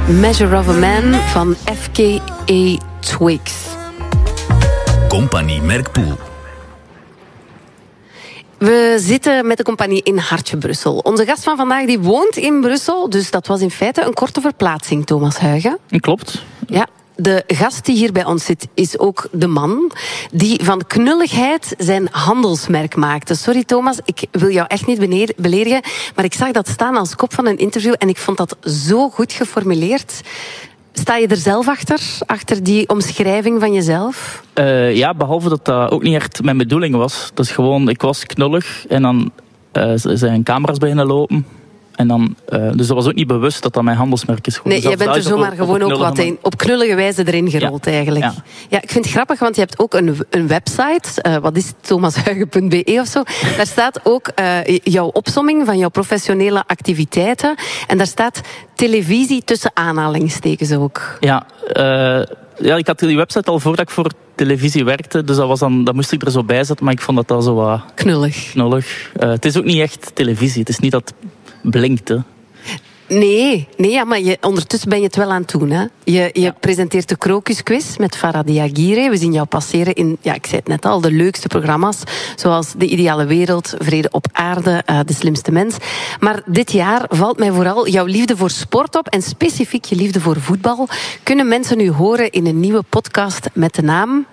Measure of a Man van FKA Twigs. Compagnie Merkpoel. We zitten met de compagnie in Hartje Brussel. Onze gast van vandaag die woont in Brussel, dus dat was in feite een korte verplaatsing, Thomas Huygen. Klopt. Ja. De gast die hier bij ons zit is ook de man die van knulligheid zijn handelsmerk maakte. Sorry Thomas, ik wil jou echt niet beledigen, maar ik zag dat staan als kop van een interview en ik vond dat zo goed geformuleerd. Sta je er zelf achter die omschrijving van jezelf? Ja, behalve dat dat ook niet echt mijn bedoeling was. Dat is gewoon, ik was knullig en dan zijn camera's beginnen lopen. En dan, dus dat was ook niet bewust dat dat mijn handelsmerk is. Nee, jij bent er zomaar gewoon ook wat op knullige wijze erin gerold, eigenlijk. Ja, ik vind het grappig, want je hebt ook een website. Wat is het? Thomashuygen.be of zo. Daar staat ook jouw opsomming van jouw professionele activiteiten. En daar staat televisie tussen aanhalingstekens ook. Ja, ik had die website al voordat ik voor televisie werkte. Dus dat moest ik er zo bij zetten. Maar ik vond dat zo wat... knullig. Het is ook niet echt televisie. Het is niet dat blinkt, hè. Nee, maar ondertussen ben je het wel aan het doen, hè? Je presenteert de Krokusquiz met Farah Diagire. We zien jou passeren in, ik zei het net al, de leukste programma's. Zoals De Ideale Wereld, Vrede op Aarde, De Slimste Mens. Maar dit jaar valt mij vooral jouw liefde voor sport op. En specifiek je liefde voor voetbal. Kunnen mensen nu horen in een nieuwe podcast met de naam...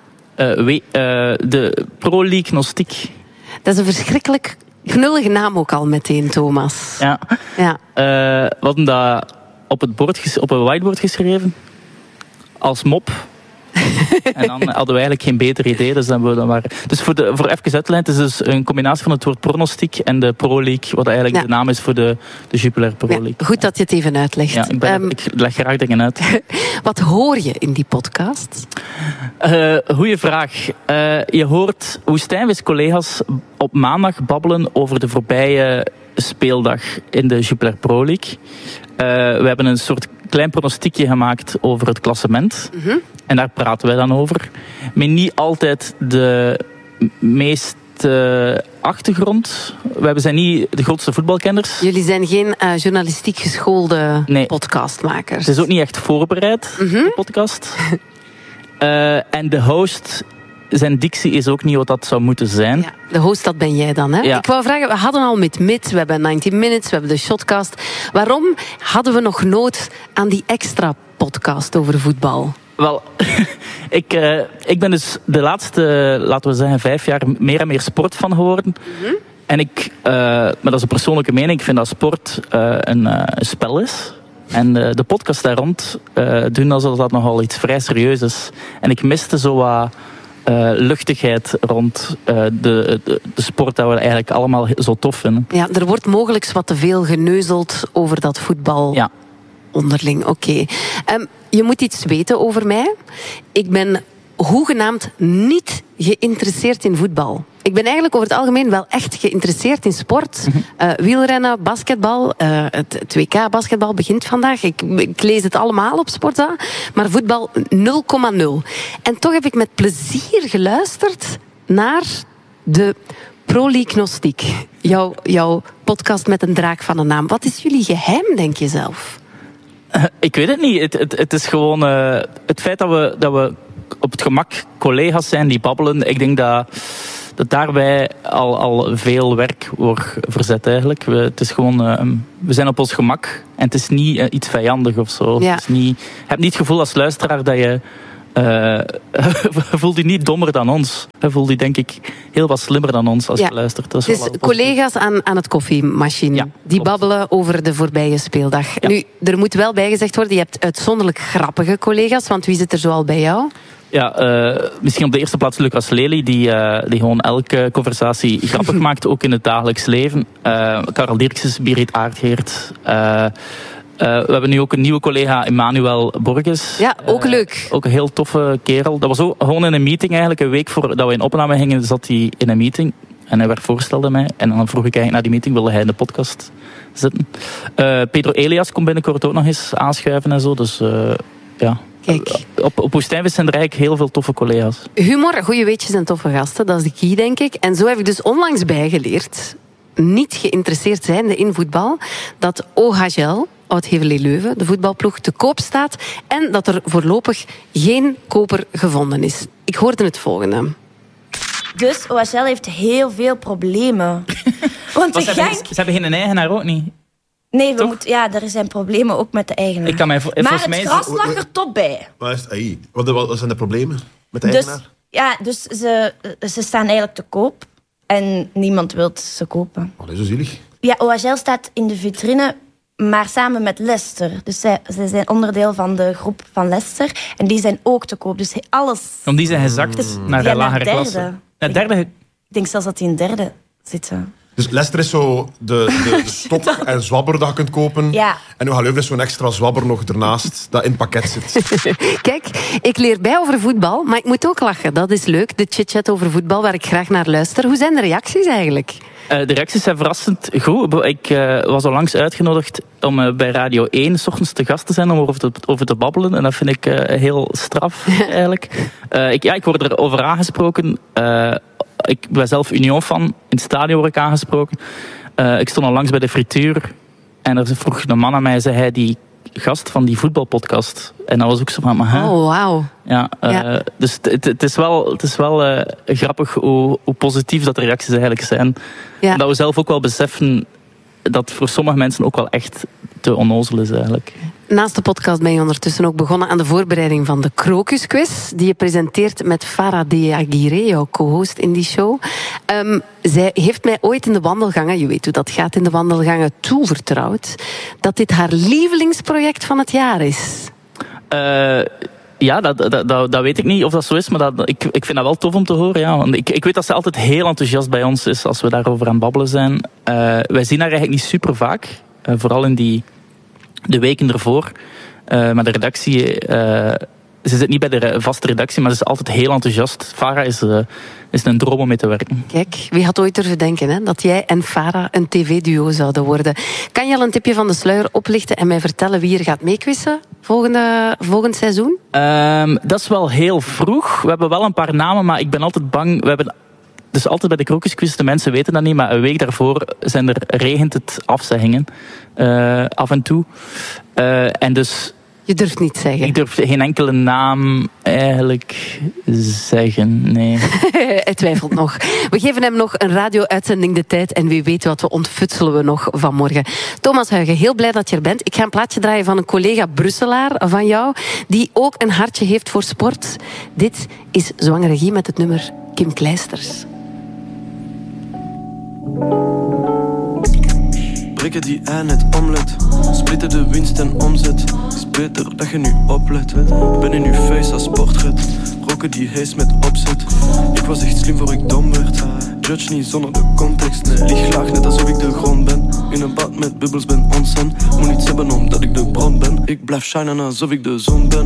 de Pro League Gnostiek. Dat is een verschrikkelijk... knullige naam ook al meteen, Thomas. Ja. We hadden dat op een whiteboard geschreven. Als mop. En dan hadden we eigenlijk geen beter idee. Dus voor even uitleggen, het is dus een combinatie van het woord pronostiek en de Pro League, wat eigenlijk de naam is voor de Jupiler Pro League. Ja, goed dat je het even uitlegt. Ja, ik leg graag dingen uit. Wat hoor je in die podcast? Goeie vraag. Je hoort Woestijnvis collega's op maandag babbelen over de voorbije speeldag in de Jupiler Pro League. We hebben een soort klein pronostiekje gemaakt over het klassement. Mm-hmm. En daar praten wij dan over. Met niet altijd de meest achtergrond. We zijn niet de grootste voetbalkenners. Jullie zijn geen journalistiek geschoolde podcastmakers. Het is ook niet echt voorbereid, de podcast. En de host... Zijn dictie is ook niet wat dat zou moeten zijn. Ja, de host, dat ben jij dan, hè? Ja. Ik wou vragen, we hadden al met we hebben 90 Minutes, we hebben de Shotcast. Waarom hadden we nog nood aan die extra podcast over voetbal? Wel, ik ben dus de laatste, laten we zeggen, 5 jaar meer en meer sportfan geworden. Mm-hmm. En maar dat is een persoonlijke mening, ik vind dat sport een spel is. En de podcast daar rond doen alsof dat nogal iets vrij serieus is. En ik miste zo wat... luchtigheid rond de sport dat we eigenlijk allemaal zo tof vinden. Ja, er wordt mogelijk wat te veel geneuzeld over dat voetbal onderling. Oké. Je moet iets weten over mij. Ik ben hoegenaamd niet geïnteresseerd in voetbal. Ik ben eigenlijk over het algemeen wel echt geïnteresseerd in sport. Wielrennen, basketbal. Het WK basketbal begint vandaag. Ik lees het allemaal op Sportza. Maar voetbal 0,0. En toch heb ik met plezier geluisterd naar de Pro League Gnostiek. Jouw podcast met een draak van een naam. Wat is jullie geheim, denk je zelf? Ik weet het niet. Het is gewoon het feit dat we op het gemak collega's zijn die babbelen. Ik denk dat daarbij al veel werk wordt verzet eigenlijk. Het is gewoon, we zijn op ons gemak en het is niet iets vijandig of zo. Ja. Het is niet, je hebt niet het gevoel als luisteraar dat je voelt je niet dommer dan ons. Je voelt je denk ik heel wat slimmer dan ons als je luistert. Dat is dus collega's aan het koffiemachine, die babbelen over de voorbije speeldag. Ja. Nu, er moet wel bijgezegd worden, je hebt uitzonderlijk grappige collega's, want wie zit er zoal bij jou? Ja, misschien op de eerste plaats Lucas Lely, die gewoon elke conversatie grappig maakt, ook in het dagelijks leven. Karel Dirkses, Birgit Aardgeert. We hebben nu ook een nieuwe collega, Emmanuel Borges. Ja, ook leuk. Ook een heel toffe kerel. Dat was ook gewoon in een meeting eigenlijk. Een week voordat we in opname gingen, zat hij in een meeting. En hij voorstelde mij. En dan vroeg ik eigenlijk na die meeting, wilde hij in de podcast zitten. Pedro Elias komt binnenkort ook nog eens aanschuiven en zo. Dus ja... Kijk. Op Woestijnvis zijn er eigenlijk heel veel toffe collega's. Humor, goede weetjes en toffe gasten, dat is de key, denk ik. En zo heb ik dus onlangs bijgeleerd, niet geïnteresseerd zijnde in voetbal, dat OHL, Oud-Heverlee-Leuven, de voetbalploeg, te koop staat en dat er voorlopig geen koper gevonden is. Ik hoorde het volgende. Dus OHL heeft heel veel problemen. Want ze hebben geen eigenaar ook niet. Nee, er zijn problemen ook met de eigenaar. Maar het gras lag er top bij. Wat zijn de problemen met de eigenaar? Dus ze staan eigenlijk te koop. En niemand wil ze kopen. Dat is zo zielig. Ja, OHL staat in de vitrine, maar samen met Leicester. Dus zij zijn onderdeel van de groep van Leicester. En die zijn ook te koop. Dus alles... Om die zijn gezakt naar de lagere klasse. Naar derde. Ik denk zelfs dat die in derde zitten. Dus Leicester is zo de stok en zwabber dat je kunt kopen. Ja. En OHL is zo'n extra zwabber nog ernaast dat in het pakket zit. Kijk, ik leer bij over voetbal, maar ik moet ook lachen. Dat is leuk, de chit-chat over voetbal waar ik graag naar luister. Hoe zijn de reacties eigenlijk? De reacties zijn verrassend goed. Ik was onlangs uitgenodigd om bij Radio 1 's ochtends te gast te zijn om over te babbelen. En dat vind ik heel straf, eigenlijk. Ik word er over aangesproken. Ik ben zelf Union-fan. In het stadion word ik aangesproken. Ik stond onlangs bij de frituur. En er vroeg een man aan mij, zei hij, die gast van die voetbalpodcast. En dat was ook zo van... Oh, wauw. Ja. Dus het is wel grappig hoe positief dat de reacties eigenlijk zijn. Ja. En dat we zelf ook wel beseffen dat voor sommige mensen ook wel echt te onnozel is eigenlijk. Naast de podcast ben je ondertussen ook begonnen aan de voorbereiding van de Krokusquiz, die je presenteert met Farah De Aguirre, jouw co-host in die show. Zij heeft mij ooit in de wandelgangen, je weet hoe dat gaat in de wandelgangen, toevertrouwd dat dit haar lievelingsproject van het jaar is. Ja, dat weet ik niet of dat zo is, maar ik vind dat wel tof om te horen. Ja. Want ik weet dat ze altijd heel enthousiast bij ons is als we daarover aan het babbelen zijn. Wij zien haar eigenlijk niet super vaak, vooral in de weken ervoor. Maar de redactie, ze zit niet bij de vaste redactie, maar ze is altijd heel enthousiast. Farah is een droom om mee te werken. Kijk, wie had ooit durven denken hè, dat jij en Farah een tv-duo zouden worden? Kan je al een tipje van de sluier oplichten en mij vertellen wie er gaat meequizzen volgend seizoen? Dat is wel heel vroeg. We hebben wel een paar namen, maar ik ben altijd bang. We hebben dus altijd bij de Krokusquiz, de mensen weten dat niet, maar een week daarvoor regent het afzeggingen. Af en toe. En dus... Je durft niet zeggen. Ik durf geen enkele naam eigenlijk zeggen, nee. Hij twijfelt nog. We geven hem nog een radio-uitzending de tijd en wie weet wat we ontfutselen we nog vanmorgen. Thomas Huygen, heel blij dat je er bent. Ik ga een plaatje draaien van een collega Brusselaar van jou, die ook een hartje heeft voor sport. Dit is Zwangere Guy met het nummer Kim Kleisters. Breken die aan het omlet, splitten de winst en omzet. Is beter dat je nu oplet. Ik ben in uw face als portret, roken die hees met opzet. Ik was echt slim voor ik dom werd. Judge niet zonder de context, nee. Lieg laag net alsof ik de grond ben. In een bad met bubbels ben onsen. Moet niets hebben omdat ik de bron ben. Ik blijf shinen alsof ik de zon ben.